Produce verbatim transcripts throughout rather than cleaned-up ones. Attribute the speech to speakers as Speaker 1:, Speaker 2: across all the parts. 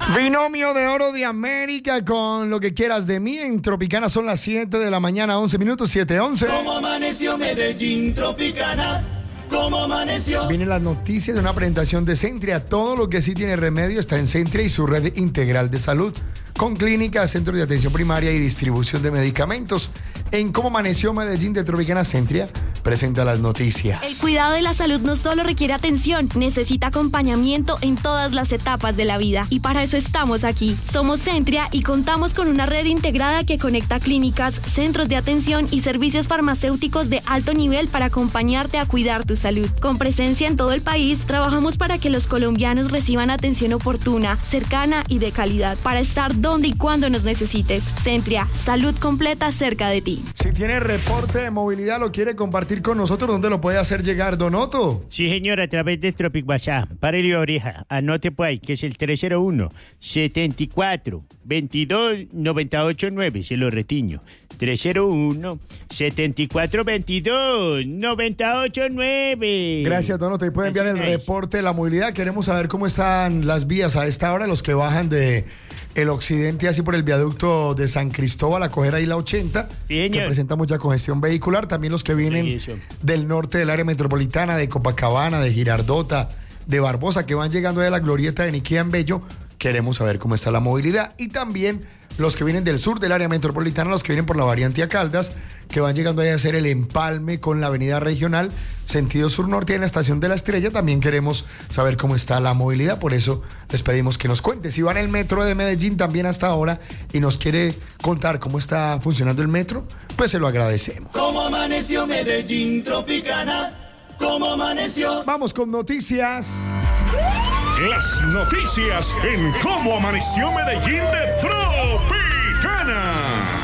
Speaker 1: Binomio de Oro de América con Lo que quieras de mí. En Tropicana son las siete de la mañana, once minutos, siete once.
Speaker 2: ¿Cómo amaneció Medellín, Tropicana? ¿Cómo amaneció?
Speaker 1: Vienen las noticias de una presentación de Centria. Todo lo que sí tiene remedio está en Centria y su red integral de salud, con clínicas, centros de atención primaria y distribución de medicamentos. En Cómo amaneció Medellín de Tropicana, Centria presenta las noticias.
Speaker 3: El cuidado de la salud no solo requiere atención, necesita acompañamiento en todas las etapas de la vida. Y para eso estamos aquí. Somos Centria y contamos con una red integrada que conecta clínicas, centros de atención y servicios farmacéuticos de alto nivel para acompañarte a cuidar tu salud. Con presencia en todo el país, trabajamos para que los colombianos reciban atención oportuna, cercana y de calidad, para estar donde y cuando nos necesites. Centria, salud completa cerca de ti.
Speaker 1: Si tiene reporte de movilidad, lo quiere compartir con nosotros, ¿dónde lo puede hacer llegar, Donoto?
Speaker 4: Sí, señor, a través de Tropic WhatsApp. Párele oreja, anote pues, que es el tres cero uno, setenta y cuatro, veintidós, noventa y ocho nueve, se lo retiño. tres cero uno, setenta y cuatro, veintidós, noventa y ocho nueve.
Speaker 1: Gracias, Donoto. Y puede enviar el reporte de la movilidad. Queremos saber cómo están las vías a esta hora, los que bajan de el occidente, así por el viaducto de San Cristóbal a coger ahí la ochenta,
Speaker 4: sí,
Speaker 1: que presenta mucha congestión vehicular. También los que vienen sí, del norte del área metropolitana, de Copacabana, de Girardota, de Barbosa, que van llegando de la glorieta de Niquía en Bello. Queremos saber cómo está la movilidad. Y también los que vienen del sur del área metropolitana, los que vienen por la variante a Caldas, que van llegando ahí a hacer el empalme con la avenida regional, sentido sur-norte en la estación de la Estrella. También queremos saber cómo está la movilidad, por eso les pedimos que nos cuente. Si va en el metro de Medellín también hasta ahora y nos quiere contar cómo está funcionando el metro, pues se lo agradecemos.
Speaker 2: ¿Cómo amaneció Medellín, Tropicana? ¿Cómo amaneció?
Speaker 1: Vamos con noticias.
Speaker 5: Las noticias en Cómo amaneció Medellín de Tropicana.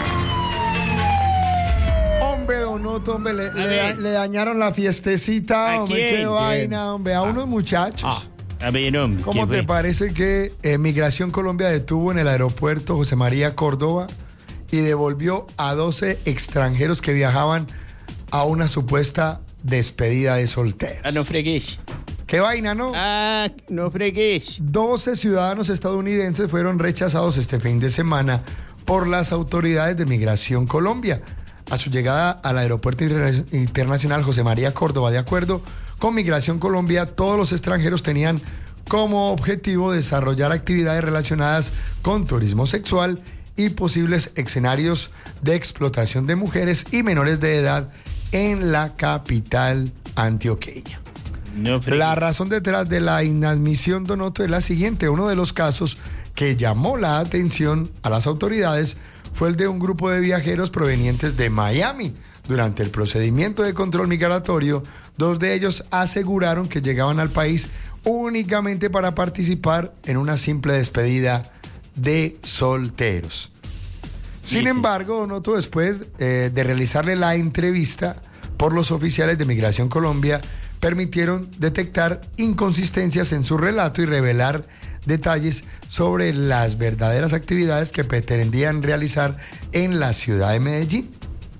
Speaker 1: Hombre, Donoto, hombre, le, le, le dañaron la fiestecita, hombre, qué vaina, hombre, a unos muchachos.
Speaker 4: Ah, a ver, hombre,
Speaker 1: ¿Cómo te
Speaker 4: fue?
Speaker 1: parece que eh, Migración Colombia detuvo en el aeropuerto José María Córdoba y devolvió a doce extranjeros que viajaban a una supuesta despedida de solteros?
Speaker 4: Ah, no fregues.
Speaker 1: Qué vaina, ¿no?
Speaker 4: Ah, no fregues.
Speaker 1: doce ciudadanos estadounidenses fueron rechazados este fin de semana por las autoridades de Migración Colombia a su llegada al aeropuerto internacional José María Córdoba. De acuerdo con Migración Colombia, todos los extranjeros tenían como objetivo desarrollar actividades relacionadas con turismo sexual y posibles escenarios de explotación de mujeres y menores de edad en la capital antioqueña.
Speaker 4: No,
Speaker 1: la razón detrás de la inadmisión, Donoto, es la siguiente. Uno de los casos que llamó la atención a las autoridades fue el de un grupo de viajeros provenientes de Miami. Durante el procedimiento de control migratorio, dos de ellos aseguraron que llegaban al país únicamente para participar en una simple despedida de solteros. Sin embargo, Donoto, después eh, de realizarle la entrevista por los oficiales de Migración Colombia, permitieron detectar inconsistencias en su relato y revelar detalles sobre las verdaderas actividades que pretendían realizar en la ciudad de Medellín.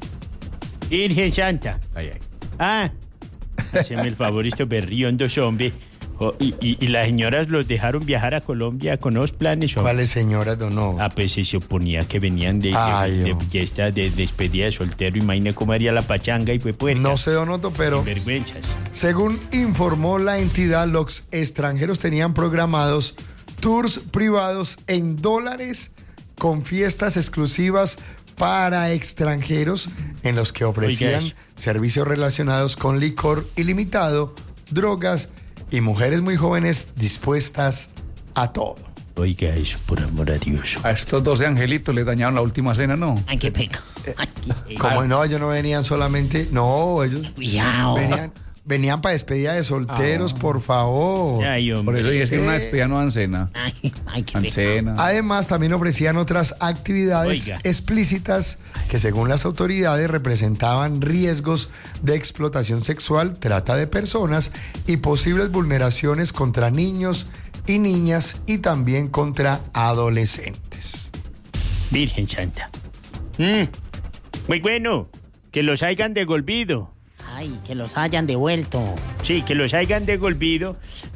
Speaker 4: Virgen Santa. Ay, ay. Ah, haceme el favor, estos berriondos, hombre. Oh, y, y, y las señoras los dejaron viajar a Colombia con los planes. ¿O?
Speaker 1: ¿Cuáles señoras, Donoto?
Speaker 4: Ah, pues se suponía que venían de,
Speaker 1: Ay,
Speaker 4: de, de
Speaker 1: oh.
Speaker 4: fiesta, de despedida de soltero. Imagina cómo haría la pachanga y fue puerca.
Speaker 1: No sé, Donoto, pero
Speaker 4: vergüenzas.
Speaker 1: Según informó la entidad, los extranjeros tenían programados tours privados en dólares con fiestas exclusivas para extranjeros en los que ofrecían
Speaker 4: Oiga,
Speaker 1: servicios relacionados con licor ilimitado, drogas y mujeres muy jóvenes dispuestas a todo.
Speaker 4: Oiga eso, por amor a Dios.
Speaker 6: A estos doce angelitos les dañaron la última cena, ¿no?
Speaker 3: Ay, qué pena.
Speaker 1: Como no, ellos no venían solamente, no, ellos
Speaker 3: Cuidado.
Speaker 1: venían, venían para despedida de solteros,
Speaker 6: Ah.
Speaker 1: por favor.
Speaker 4: Ay, hombre.
Speaker 6: Por eso dije que una
Speaker 1: Eh.
Speaker 6: despedida no dan cena.
Speaker 3: Ay, ay, qué
Speaker 6: Dan
Speaker 3: pena.
Speaker 6: cena.
Speaker 1: Además, también ofrecían otras actividades
Speaker 4: Oiga.
Speaker 1: explícitas que, según las autoridades, representaban riesgos de explotación sexual, trata de personas y posibles vulneraciones contra niños y niñas y también contra adolescentes.
Speaker 4: Virgen Santa. Mm, muy bueno. Que los hayan devolvido.
Speaker 3: Ay, que los hayan devuelto.
Speaker 4: Sí, que los hayan devolvido,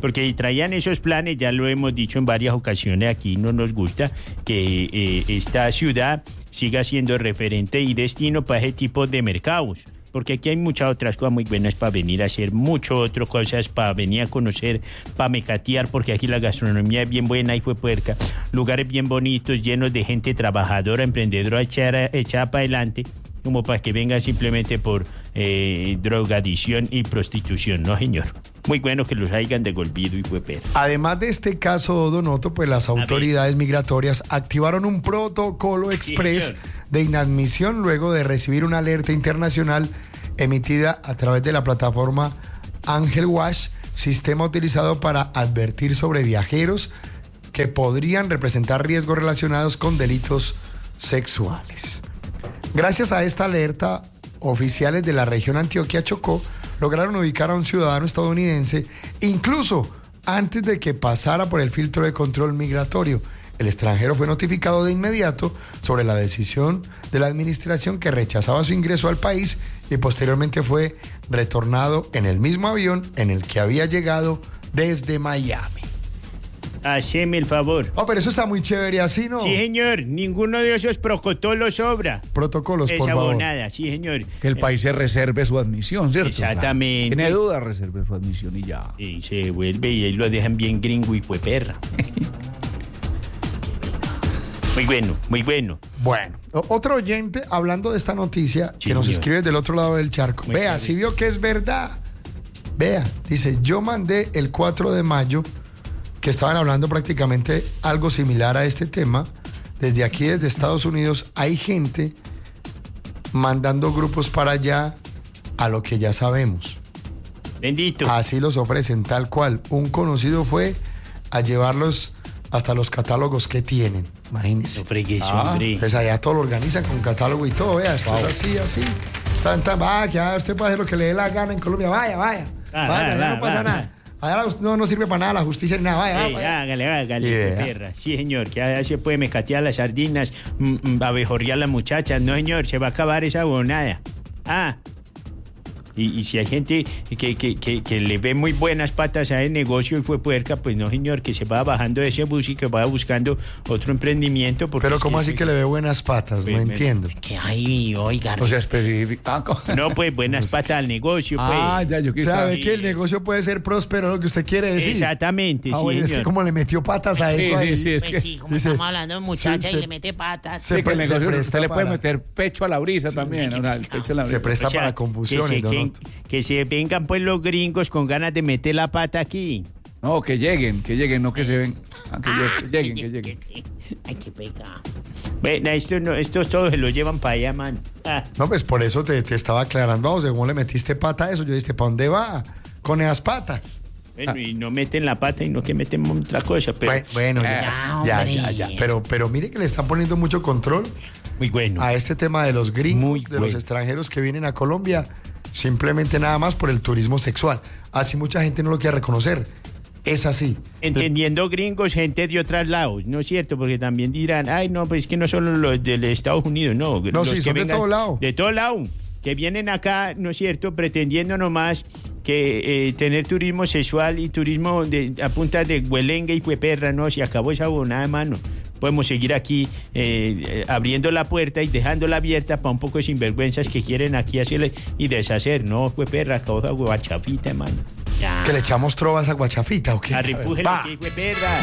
Speaker 4: Porque traían esos planes, ya lo hemos dicho en varias ocasiones, aquí no nos gusta que eh, esta ciudad siga siendo referente y destino para ese tipo de mercados. Porque aquí hay muchas otras cosas muy buenas para venir a hacer, muchas otras cosas para venir a conocer, para mecatear, porque aquí la gastronomía es bien buena y fue puerca. Lugares bien bonitos, llenos de gente trabajadora, emprendedora, echada, echada para adelante, como para que vengan simplemente por eh, drogadicción y prostitución, ¿no, señor? Muy bueno que los hayan devolvido y fue perra.
Speaker 1: Además de este caso, Donoto, pues las autoridades migratorias activaron un protocolo express
Speaker 4: Sí,
Speaker 1: de inadmisión luego de recibir una alerta internacional emitida a través de la plataforma Angel Watch, sistema utilizado para advertir sobre viajeros que podrían representar riesgos relacionados con delitos sexuales. Gracias a esta alerta, oficiales de la región Antioquia-Chocó lograron ubicar a un ciudadano estadounidense incluso antes de que pasara por el filtro de control migratorio. El extranjero fue notificado de inmediato sobre la decisión de la administración que rechazaba su ingreso al país y posteriormente fue retornado en el mismo avión en el que había llegado desde Miami.
Speaker 4: Haceme el favor.
Speaker 1: Oh, pero eso está muy chévere así, ¿no?
Speaker 4: Sí, señor, ninguno de esos protocolos sobra.
Speaker 1: Protocolos, por
Speaker 4: Esa
Speaker 1: favor.
Speaker 4: abonada, sí, señor.
Speaker 6: Que el país se reserve su admisión, ¿cierto?
Speaker 4: Exactamente.
Speaker 6: Tiene duda, reserve su admisión y ya.
Speaker 4: Y se vuelve y ahí lo dejan bien gringo y fue perra. Muy bueno, muy bueno.
Speaker 1: Bueno, o- otro oyente, hablando de esta noticia,
Speaker 4: Sí,
Speaker 1: que nos
Speaker 4: señor.
Speaker 1: escribe del otro lado del charco.
Speaker 4: Muy
Speaker 1: Vea,
Speaker 4: bien.
Speaker 1: si vio que es verdad. Vea, dice, yo mandé el cuatro de mayo, que estaban hablando prácticamente algo similar a este tema. Desde aquí, desde Estados Unidos, hay gente mandando grupos para allá a lo que ya sabemos.
Speaker 4: Bendito.
Speaker 1: Así los ofrecen, tal cual. Un conocido fue a llevarlos hasta los catálogos que tienen. Imagínense.
Speaker 4: No fregues,
Speaker 6: Ah,
Speaker 4: hombre.
Speaker 1: Entonces allá todo lo organizan con catálogo y todo, vea, esto es así, así. Tan, tan, vaya, que ya usted puede hacer lo que le dé la gana en Colombia, vaya, vaya.
Speaker 4: Ah,
Speaker 1: vaya,
Speaker 4: va,
Speaker 1: allá
Speaker 4: va,
Speaker 1: no pasa
Speaker 4: va,
Speaker 1: nada. Allá la- no, no sirve para nada la justicia ni nada, vaya,
Speaker 4: Ey,
Speaker 1: vaya.
Speaker 4: hágale, hágale,
Speaker 1: Yeah.
Speaker 4: fue perra. Sí, señor, que allá se puede mecatear las sardinas, mm, mm, abejorrear a las muchachas. No, señor, se va a acabar esa abonada. Ah. Y, y si hay gente que, que, que, que le ve muy buenas patas a ese negocio y fue puerca, pues no, señor, que se va bajando de ese bus y que vaya buscando otro emprendimiento. Porque
Speaker 1: Pero
Speaker 4: es
Speaker 1: ¿cómo
Speaker 4: que
Speaker 1: así
Speaker 4: sí.
Speaker 1: que le ve buenas patas?
Speaker 4: Pues,
Speaker 1: No
Speaker 4: me-
Speaker 1: entiendo.
Speaker 7: Que hay, oiga,
Speaker 6: O sea, específico. Ah, ¿cómo?
Speaker 4: No, pues buenas patas al negocio, pues.
Speaker 6: Ah, ya, yo que
Speaker 1: ¿Sabe
Speaker 4: sí.
Speaker 1: que el negocio puede ser próspero, lo que usted quiere decir?
Speaker 4: Exactamente,
Speaker 1: Ah,
Speaker 4: sí,
Speaker 1: bueno, es que
Speaker 4: señor.
Speaker 1: como le metió patas a
Speaker 6: Sí,
Speaker 1: eso
Speaker 6: sí,
Speaker 1: ahí,
Speaker 6: sí, es
Speaker 7: pues
Speaker 6: que,
Speaker 7: sí, como
Speaker 1: dice-
Speaker 7: estamos hablando de muchacha
Speaker 1: se-
Speaker 7: y le mete patas.
Speaker 1: se
Speaker 6: sí, que el
Speaker 1: pre- se
Speaker 6: negocio,
Speaker 1: presta
Speaker 6: usted le puede
Speaker 1: para-
Speaker 6: meter pecho a la brisa también.
Speaker 7: qué
Speaker 6: o sea, el
Speaker 7: pecado.
Speaker 6: pecho a la
Speaker 1: se
Speaker 6: brisa.
Speaker 1: presta
Speaker 4: O sea,
Speaker 1: para
Speaker 4: que
Speaker 1: confusiones,
Speaker 4: se,
Speaker 1: ¿no?
Speaker 4: que, que se vengan pues los gringos con ganas de meter la pata aquí.
Speaker 6: No, que lleguen, que lleguen, no que se ven. Ah, que, lleguen, que lleguen, que lleguen.
Speaker 7: Ay, qué pecado.
Speaker 4: Bueno, esto no, estos todos se lo llevan para allá, man. Ah,
Speaker 1: No, pues por eso te, te estaba aclarando, o sea, ¿cómo le metiste pata a eso? Yo dije, ¿para dónde va? Con esas patas.
Speaker 4: bueno, y no meten la pata y no que meten otra cosa, pero
Speaker 1: Bueno, bueno, ya,
Speaker 7: Ya,
Speaker 1: ya,
Speaker 7: hombre.
Speaker 1: ya, ya. Pero, pero mire que le están poniendo mucho control
Speaker 4: muy bueno.
Speaker 1: a este tema de los gringos,
Speaker 4: Muy
Speaker 1: de los
Speaker 4: bueno.
Speaker 1: extranjeros que vienen a Colombia, simplemente nada más por el turismo sexual. Así mucha gente no lo quiere reconocer. Es así.
Speaker 4: Entendiendo gringos, gente de otros lados, ¿no es cierto? Porque también dirán, ay, no, pues es que no solo los de Estados Unidos, no.
Speaker 1: No,
Speaker 4: los
Speaker 1: sí,
Speaker 4: que
Speaker 1: son de
Speaker 4: vengan
Speaker 1: todo lado.
Speaker 4: De todo lado. Que vienen acá, ¿no es cierto? Pretendiendo nomás que eh, tener turismo sexual y turismo de, a punta de huelengue y perra, no, se acabó esa bonada, mano. Podemos seguir aquí eh, eh, abriendo la puerta y dejándola abierta para un poco de sinvergüenzas que quieren aquí hacerle y deshacer. No, perra, acabó esa guachafita, mano.
Speaker 7: Ya.
Speaker 1: Que le echamos trovas a guachafita, ¿o qué?
Speaker 4: Arrepújele
Speaker 1: Va.
Speaker 4: que perra.